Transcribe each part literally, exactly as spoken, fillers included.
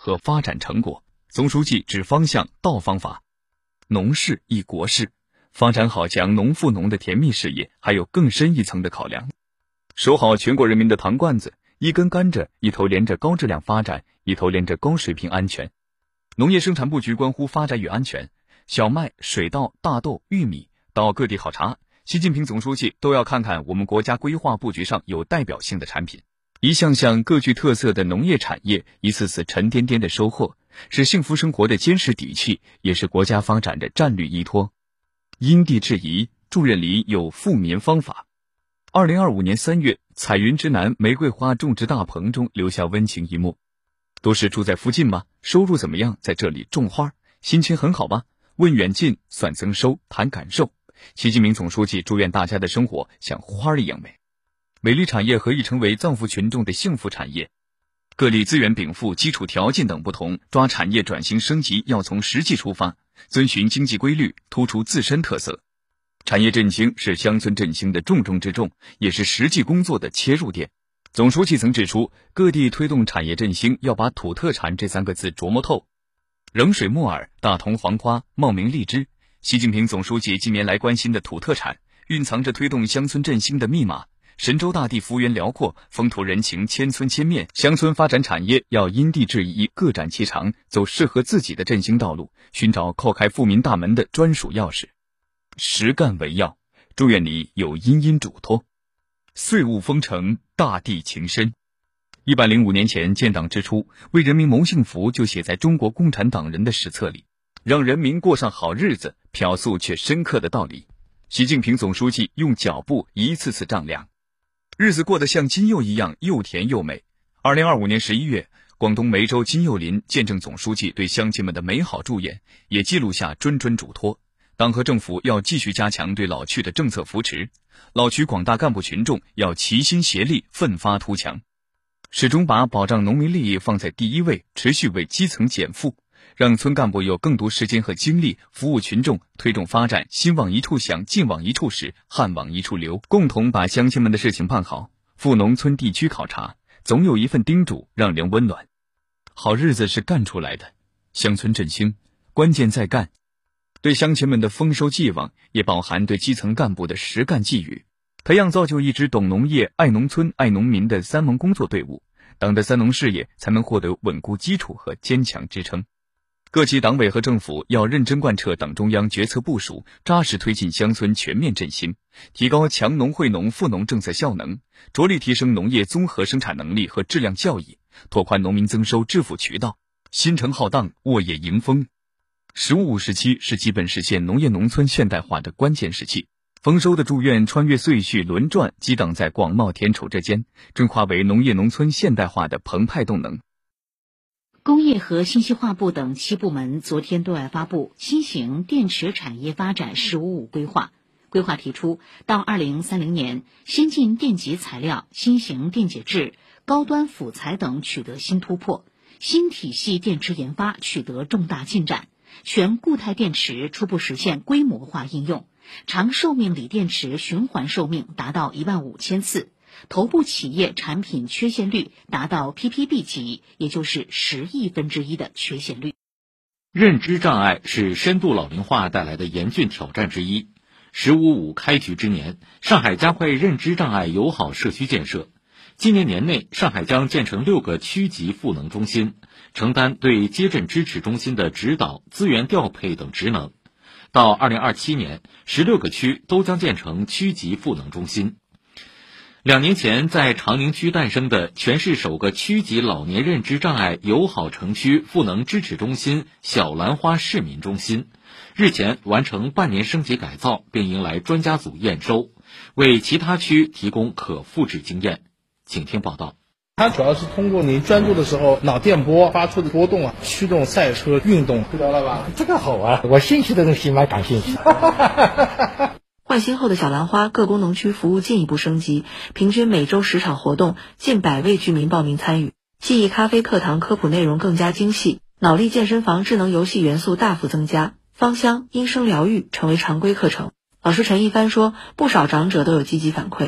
和发展成果。总书记指方向道方法，农事益国事，发展好强农富农的甜蜜事业还有更深一层的考量。守好全国人民的糖罐子，一根甘蔗一头连着高质量发展，一头连着高水平安全。农业生产布局关乎发展与安全，小麦、水稻、大豆、玉米到各地考察，习近平总书记都要看看我们国家规划布局上有代表性的产品。一项项各具特色的农业产业，一次次沉甸甸的收获，是幸福生活的坚实底气，也是国家发展的战略依托。因地制宜，祝愿里有富民方法。二零二五年三月，彩云之南玫瑰花种植大棚中留下温情一幕。都是住在附近吗？收入怎么样？在这里种花，心情很好吧？问远近，算增收，谈感受。习近平总书记祝愿大家的生活像花一样美。美丽产业何以成为藏族群众的幸福产业？各地资源禀赋、基础条件等不同，抓产业转型升级要从实际出发，遵循经济规律，突出自身特色。产业振兴是乡村振兴的重中之重，也是实际工作的切入点。总书记曾指出，各地推动产业振兴要把土特产这三个字琢磨透。冷水木耳、大同黄花、茂名荔枝，习近平总书记近年来关心的土特产，蕴藏着推动乡村振兴的密码。神州大地幅员辽阔，风土人情千村千面，乡村发展产业要因地制宜，各展其长，走适合自己的振兴道路，寻找叩开富民大门的专属钥匙。实干为要，祝愿你有殷殷嘱托。岁物丰成，大地情深。一百零五年前建党之初，为人民谋幸福就写在中国共产党人的史册里，让人民过上好日子，朴素却深刻的道理。习近平总书记用脚步一次次丈量，日子过得像金柚一样又甜又美。二零二五年十一月，广东梅州金柚林见证总书记对乡亲们的美好祝愿，也记录下谆谆嘱托。党和政府要继续加强对老区的政策扶持，老区广大干部群众要齐心协力，奋发图强，始终把保障农民利益放在第一位，持续为基层减负，让村干部有更多时间和精力服务群众，推动发展心往一处想，劲往一处使，汗往一处流，共同把乡亲们的事情办好。赴农村地区考察，总有一份叮嘱让人温暖。好日子是干出来的，乡村振兴关键在干。对乡亲们的丰收寄望，也饱含对基层干部的实干寄语，培养造就一支懂农业、爱农村、爱农民的三盟工作队伍，党的三农事业才能获得稳固基础和坚强支撑。各级党委和政府要认真贯彻党中央决策部署，扎实推进乡村全面振兴，提高强农惠农富农政策效能，着力提升农业综合生产能力和质量效益，拓宽农民增收致富渠道。新城浩荡，沃野迎风。“十五五”时期是基本实现农业农村现代化的关键时期，丰收的祝愿穿越岁序轮转，激荡在广袤田畴之间，转化为农业农村现代化的澎湃动能。 工业和信息化部等七部门昨天对外发布新型电池产业发展“十五五”规划。规划提出，到二零三零年，先进电极材料、新型电解质、高端辅材等取得新突破，新体系电池研发取得重大进展。全固态电池初步实现规模化应用，长寿命锂电池循环寿命达到一万五千次，头部企业产品缺陷率达到 P P B 级，也就是十亿分之一的缺陷率。 认知障碍是深度老龄化带来的严峻挑战之一。十五五开局之年，上海加快认知障碍友好社区建设。今年年内，上海将建成六个区级赋能中心，承担对接诊支持中心的指导、资源调配等职能。到二零二七年，十六个区都将建成区级赋能中心。两年前，在长宁区诞生的全市首个区级老年认知障碍友好城区赋能支持中心小兰花市民中心，日前完成半年升级改造，并迎来专家组验收，为其他区提供可复制经验。请听报道。 它主要是通过你专注的时候，脑电波发出的波动啊，驱动赛车运动，知道了吧？ 这个好啊，我兴趣的东西蛮感兴趣。 换新后的小兰花各功能区服务进一步升级，平均每周十场活动，近百位居民报名参与。记忆咖啡课堂科普内容更加精细，脑力健身房智能游戏元素大幅增加，芳香、音声疗愈成为常规课程。老师陈一帆说，不少长者都有积极反馈。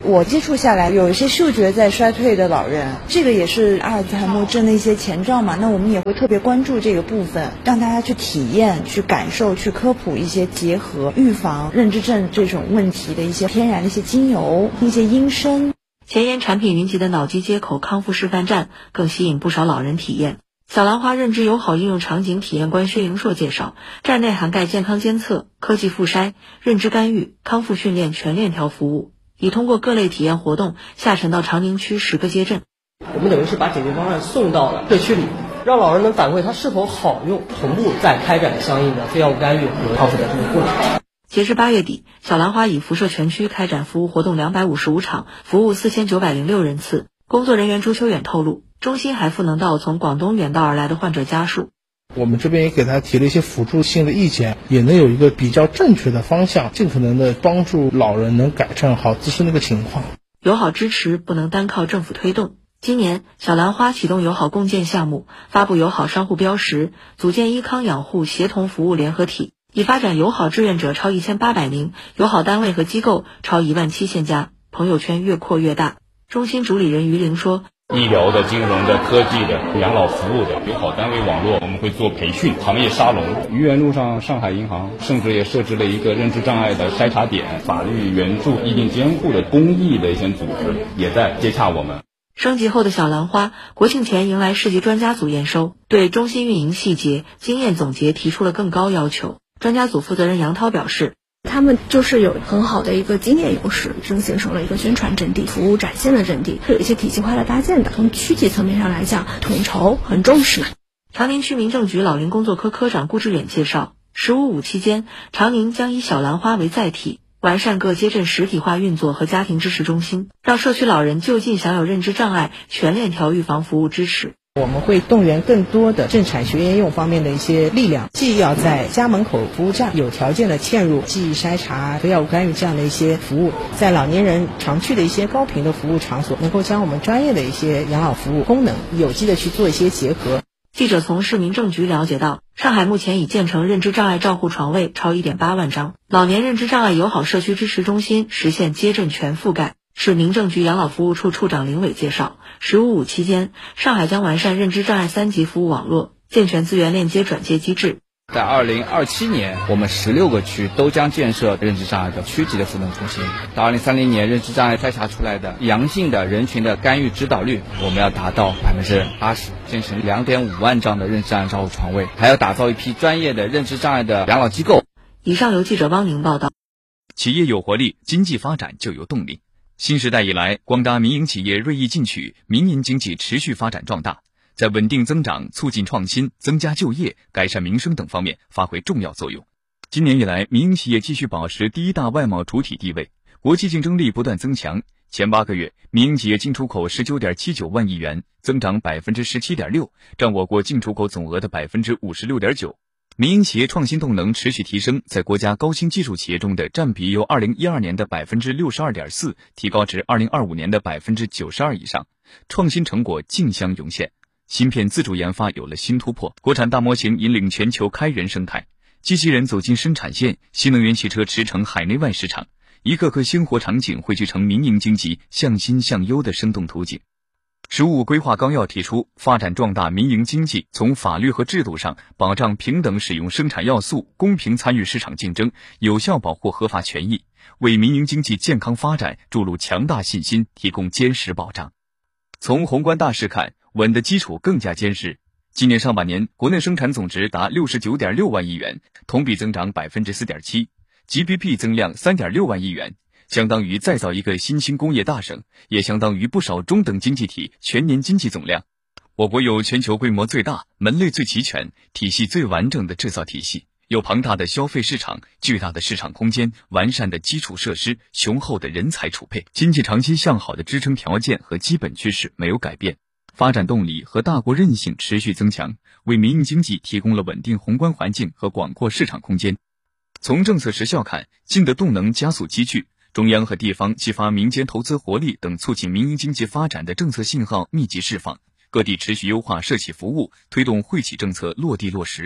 我接触下来，有一些嗅觉在衰退的老人，这个也是阿尔兹海默症的一些前兆嘛。那我们也会特别关注这个部分，让大家去体验、去感受、去科普一些结合预防认知症这种问题的一些天然的一些精油、一些音声。 前沿产品云集的脑机接口康复示范站更吸引不少老人体验。小兰花认知友好应用场景体验官薛莹硕介绍，站内涵盖健康监测、科技复筛、认知干预、康复训练全链条服务，已通过各类体验活动下沉到长宁区十个街镇。 我们等于是把解决方案送到了社区里，让老人们反馈它是否好用，同步再开展相应的非药物干预和康复的这个过程。 截至八月底，小兰花已辐射全区开展服务活动两百五十五场，服务四千九百零六人次。工作人员朱秋远透露，中心还赋能到从广东远道而来的患者家属。 我们这边也给他提了一些辅助性的意见，也能有一个比较正确的方向，尽可能的帮助老人能改善好自身的一个情况。 友好支持不能单靠政府推动。今年，小兰花启动友好共建项目，发布友好商户标识，组建医康养护协同服务联合体，已发展友好志愿者超一千八百名，友好单位和机构超一万七千家，朋友圈越扩越大。中心主理人于玲说， 医疗的、金融的、科技的、养老服务的友好单位网络，我们会做培训、行业沙龙。愚园路上上海银行甚至也设置了一个认知障碍的筛查点，法律援助、意定监护的公益的一些组织也在接洽我们。 升级后的小兰花，国庆前迎来市级专家组验收，对中心运营细节、经验总结提出了更高要求。专家组负责人杨涛表示， 他们就是有很好的一个经验优势，已经形成了一个宣传阵地、服务展现的阵地，是有一些体系化的搭建的。从区级层面上来讲，统筹很重视。 长宁区民政局老龄工作科科长顾志远介绍，十五五期间，长宁将以小兰花为载体，完善各街镇实体化运作和家庭支持中心，让社区老人就近享有认知障碍全链条预防服务支持。 我们会动员更多的政产学研用方面的一些力量，既要在家门口服务站有条件的嵌入记忆筛查、非药物干预这样的一些服务，在老年人常去的一些高频的服务场所，能够将我们专业的一些养老服务功能有机的去做一些结合。 记者从市民政局了解到，上海目前已建成认知障碍照护床位超 一点八万张，老年认知障碍友好社区支持中心实现街镇全覆盖。市民政局养老服务处处长林伟介绍，十五五期间，上海将完善认知障碍三级服务网络，健全资源链接转接机制。 在二零二七年，我们十六个区都将建设认知障碍的区级的服务中心。到二零三零年，认知障碍筛查出来的阳性的人群的干预指导率，我们要达到百分之八十，建成两点五万张的认知障碍照护床位，还要打造一批专业的认知障碍的养老机构。 以上由记者汪宁报道。 企业有活力，经济发展就有动力。新时代以来，广大民营企业锐意进取，民营经济持续发展壮大，在稳定增长、促进创新、增加就业、改善民生等方面发挥重要作用。今年以来，民营企业继续保持第一大外贸主体地位，国际竞争力不断增强。前八个月，民营企业进出口 十九点七九万亿元，增长 百分之十七点六， 占我国进出口总额的 百分之五十六点九。民营企业创新动能持续提升，在国家高新技术企业中的占比由二零一二年的 百分之六十二点四 提高至二零二五年的 百分之九十二 以上，创新成果竞相涌现，芯片自主研发有了新突破，国产大模型引领全球开源生态，机器人走进生产线，新能源汽车驰骋海内外市场，一个个鲜活场景汇聚成民营经济向新向优的生动图景。十五五规划纲要提出，发展壮大民营经济，从法律和制度上保障平等使用生产要素，公平参与市场竞争，有效保护合法权益，为民营经济健康发展注入强大信心，提供坚实保障。从宏观大势看，稳的基础更加坚实。今年上半年，国内生产总值达 六十九点六万亿元，同比增长 百分之四点七， G D P 增量 三点六万亿元，相当于再造一个新兴工业大省，也相当于不少中等经济体全年经济总量。我国有全球规模最大、门类最齐全、体系最完整的制造体系，有庞大的消费市场、巨大的市场空间、完善的基础设施、雄厚的人才储备，经济长期向好的支撑条件和基本趋势没有改变，发展动力和大国韧性持续增强，为民营经济提供了稳定宏观环境和广阔市场空间。从政策实效看，新的动能加速积聚，中央和地方激发民间投资活力等促进民营经济发展的政策信号密集释放，各地持续优化社企服务，推动惠企政策落地落实。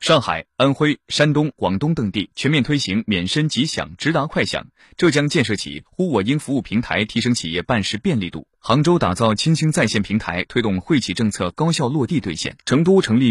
上海、安徽、山东、广东等地全面推行免申即享直达快享，浙江建设起呼我应服务平台，提升企业办事便利度。杭州打造青青在线平台，推动惠企政策高效落地兑现。成都成立